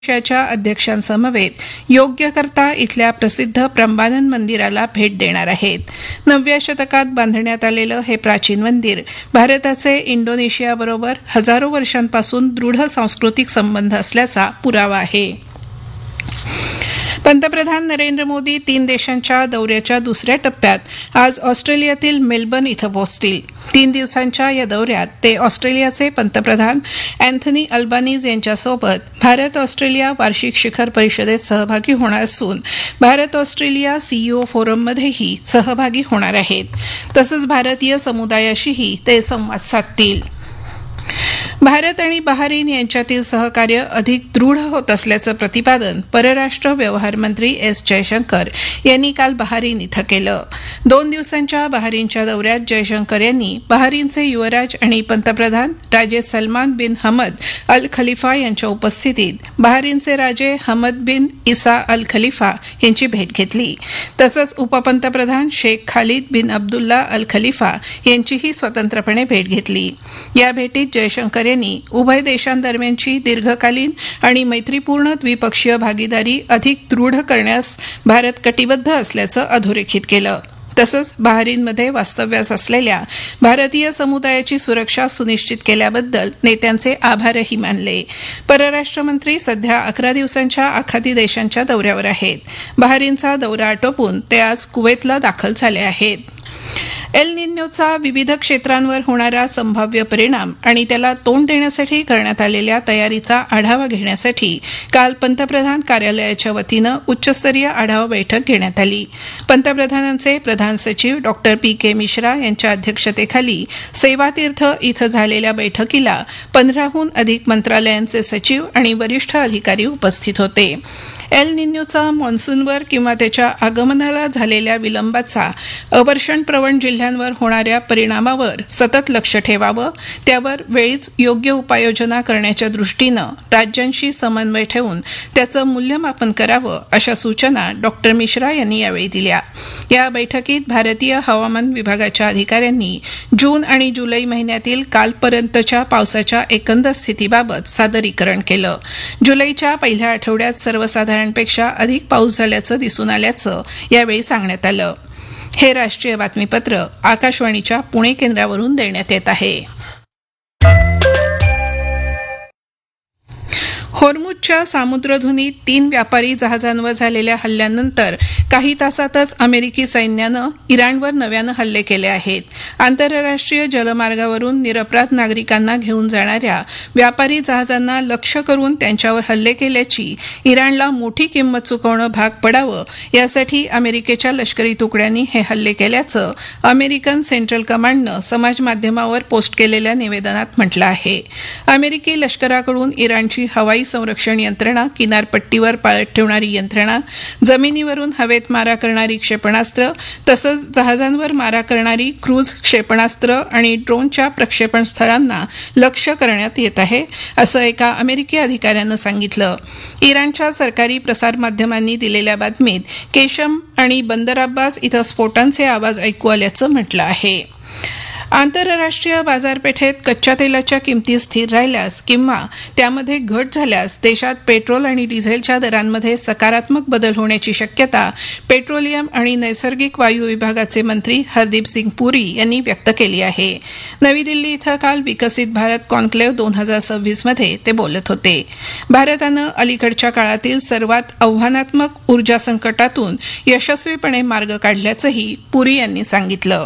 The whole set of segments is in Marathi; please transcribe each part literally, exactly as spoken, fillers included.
च्या अध्यक्षांसमवेत योग्यकर्ता इथल्या प्रसिद्ध प्रंबानन मंदिराला भेट देणार आहेत. नवव्या शतकात बांधण्यात आलेलं हे प्राचीन मंदिर भारताचे इंडोनेशियाबरोबर हजारो वर्षांपासून दृढ सांस्कृतिक संबंध असल्याचा पुरावा आहे. पंतप्रधान नरेंद्र मोदी तीन देशांच्या दौऱ्याच्या दुसऱ्या टप्प्यात आज ऑस्ट्रेलियातील मेलबर्न इथं पोहोचतील. तीन दिवसांच्या या दौऱ्यात ते ऑस्ट्रेलियाचे पंतप्रधान अँथनी अल्बानीज यांच्यासोबत भारत ऑस्ट्रेलिया वार्षिक शिखर परिषदेत सहभागी होणार असून भारत ऑस्ट्रेलिया सीईओ फोरममध्येही सहभागी होणार आहेत. तसंच भारतीय समुदायाशीही ते संवाद साधतील. भारत आणि बहारीन यांच्यातील सहकार्य अधिक दृढ होत असल्याचं प्रतिपादन परराष्ट्र व्यवहार मंत्री एस जयशंकर यांनी काल बहारीन इथं केलं. दोन दिवसांच्या बहारीनच्या दौऱ्यात जयशंकर यांनी बहारीनचे युवराज आणि पंतप्रधान राजे सलमान बिन हमद अल खलिफा यांच्या उपस्थितीत बहारीनचे राजे हमद बिन इसा अल खलिफा यांची भेट घेतली. तसंच उपपंतप्रधान शेख खालिद बिन अब्दुल्ला अल खलिफा यांचीही स्वतंत्रपणे भेट घेतली. या भेटीत जयशंकर यांनी उभय देशांदरम्यानची दीर्घकालीन आणि मैत्रीपूर्ण द्विपक्षीय भागीदारी अधिक दृढ करण्यास भारत कटिबद्ध असल्याचं अधोरेखित केलं. तसंच बहारीनमध्ये वास्तव्यास असलेल्या भारतीय समुदायाची सुरक्षा सुनिश्चित केल्याबद्दल नेत्यांचे आभारही मानले. परराष्ट्र मंत्री सध्या अकरा दिवसांच्या आखाती देशांच्या दौऱ्यावर आहेत. बहारीनचा दौरा आटोपून ते आज कुवेतला दाखल झाले आहेत. एल निन्योचा विविध क्षेत्रांवर होणारा संभाव्य परिणाम आणि त्याला तोंड देण्यासाठी करण्यात आलेल्या तयारीचा आढावा घेण्यासाठी काल पंतप्रधान कार्यालयाच्या वतीनं उच्चस्तरीय आढावा बैठक घेण्यात आली. पंतप्रधानांचे प्रधान सचिव डॉक्टर पी के मिश्रा यांच्या अध्यक्षतेखाली सेवातीर्थ इथं झालेल्या बैठकीला पंधराहून अधिक मंत्रालयांचे सचिव आणि वरिष्ठ अधिकारी उपस्थित होते. एल निन्योचा मॉन्सूनवर किंवा त्याच्या आगमनाला झालेल्या विलंबाचा अवर्षणप्रवण जिल्ह्यांवर होणाऱ्या परिणामावर सतत लक्ष ठेवावं, त्यावर वेळीच योग्य उपाययोजना करण्याच्या दृष्टीनं राज्यांशी समन्वय ठेवून त्याचं मूल्यमापन करावं, अशा सूचना डॉक्टर मिश्रा यांनी यावेळी दिल्या. या बैठकीत भारतीय हवामान विभागाच्या अधिकाऱ्यांनी जून आणि जुलै महिन्यातील कालपर्यंतच्या पावसाच्या एकंदर स्थितीबाबत सादरीकरण केलं. जुलैच्या पहिल्या आठवड्यात सर्वसाधारण पेक्षा अधिक पाऊस झाल्याचं दिसून आल्याचं यावेळी सांगण्यात आलं. हे राष्ट्रीय बातमीपत्र आकाशवाणीच्या पुणे केंद्रावरून देण्यात येत आहे. होर्मुझच्या सामुद्रधुनीत तीन व्यापारी जहाजांवर झालेल्या हल्ल्यानंतर काही तासातच अमेरिकी सैन्यानं इराणवर नव्यानं हल्ले केले आहेत. आंतरराष्ट्रीय जलमार्गावरून निरपराध नागरिकांना घेऊन जाणाऱ्या व्यापारी जहाजांना लक्ष्य करून त्यांच्यावर हल्ले केल्याची इराणला मोठी किंमत चुकवणं भाग पडावं यासाठी अमेरिकेच्या लष्करी तुकड्यांनी हे हल्ले केल्याचं अमेरिकन सेंट्रल कमांडनं समाजमाध्यमावर पोस्ट केलेल्या निवेदनात म्हटलं आहे. अमेरिकी लष्कराकडून इराणची हवाई संरक्षण यंत्रणा, किनारपट्टीवर पाळत ठेवणारी यंत्रणा, जमिनीवरून हवेत मारा करणारी क्षेपणास्त्र तसंच जहाजांवर मारा करणारी क्रूझ क्षेपणास्त्र आणि ड्रोनच्या प्रक्षेपण स्थळांना लक्ष्य करण्यात येत आहे, असं एका अमेरिकी अधिकाऱ्यानं सांगितलं. इराणच्या सरकारी प्रसारमाध्यमांनी दिलेल्या बातमीत केशम आणि बंदर अब्बास इथं स्फोटांचे आवाज ऐकू आल्याचं म्हटलं आहे. आंतरराष्ट्रीय बाजारपेठेत कच्च्या तेलाच्या किमती स्थिर राहिल्यास किंवा त्यामध्ये घट झाल्यास देशात पेट्रोल आणि डिझेलच्या दरांमध्ये सकारात्मक बदल होण्याची शक्यता पेट्रोलियम आणि नैसर्गिक वायू विभागाचे मंत्री हरदीप सिंग पुरी यांनी व्यक्त केली आहे. नवी दिल्ली इथं काल विकसित भारत कॉन्क्लेव्ह दोन हजार सव्वीस मध्ये ते बोलत होते. भारतानं अलीकडच्या काळातील सर्वात आव्हानात्मक ऊर्जा संकटातून यशस्वीपणे मार्ग काढल्याचंही पुरी यांनी सांगितलं.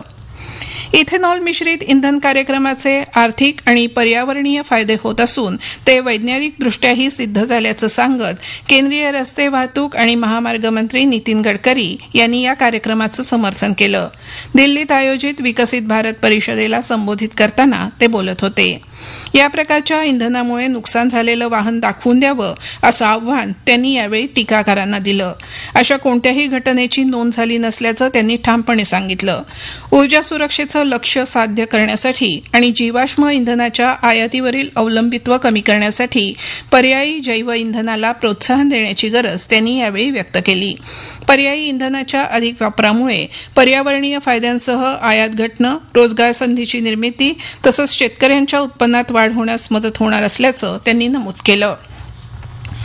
इथेनॉल मिश्रित इंधन कार्यक्रमाचे आर्थिक आणि पर्यावरणीय फायदे होत असून ते वैज्ञानिकदृष्ट्याही सिद्ध झाल्याचं सांगत केंद्रीय रस्ते वाहतूक आणि महामार्ग मंत्री नितीन गडकरी यांनी या कार्यक्रमाचं समर्थन केलं. दिल्लीत आयोजित विकसित भारत परिषदेला संबोधित करताना ते बोलत होते. या प्रकारच्या इंधनामुळे नुकसान झालेलं वाहन दाखवून द्यावं असं आव्हान त्यांनी यावेळी टीकाकारांना दिलं. अशा कोणत्याही घटनेची नोंद झाली नसल्याचं त्यांनी ठामपणे सांगितलं. ऊर्जा सुरक्षेचं लक्ष्य साध्य करण्यासाठी आणि जीवाश्म इंधनाच्या आयातीवरील अवलंबित्व कमी करण्यासाठी पर्यायी जैव इंधनाला प्रोत्साहन देण्याची गरज त्यांनी यावेळी व्यक्त केली. पर्यायी इंधनाच्या अधिक वापरामुळे पर्यावरणीय फायद्यांसह आयात घटणं, रोजगार संधीची निर्मिती तसंच शेतकऱ्यांच्या उत्पन्नात वाढ होण्यास मदत होणार असल्याचं त्यांनी नमूद केलं.